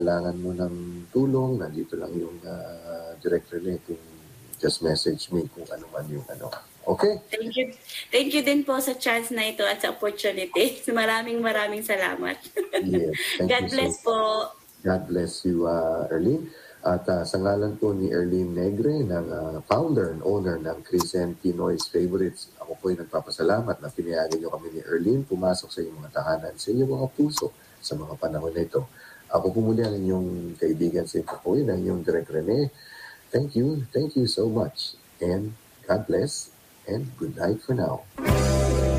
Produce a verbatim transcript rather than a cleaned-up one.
kailangan mo ng tulong, nandito lang yung uh, Direct Rene, kung just message me kung ano man yung ano. Okay? Thank you. Thank you din po sa chance na ito at sa opportunity. Maraming maraming salamat. Yes, thank God you bless so po. God bless you, uh, Erlene. At uh, sa ngalan po ni Erlene Negre, ng uh, founder and owner ng Crescent Pinoy's Favorites, ako po ay nagpapasalamat na pinayagan niyo kami ni Erlene pumasok sa inyong mga tahanan, sa inyong mga puso sa mga panahon na ito. Ako po muli ang inyong kaibigan sa ito po, ang inyong Direct Rene. Thank you, thank you so much. And God bless, and good night for now.